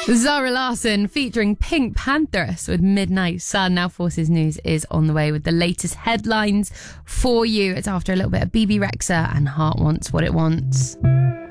Zara Larsson featuring Pink Panthers with Midnight Sun. Now Forces News is on the way with the latest headlines for you. It's after a little bit of BB Rexha and Heart Wants What It Wants.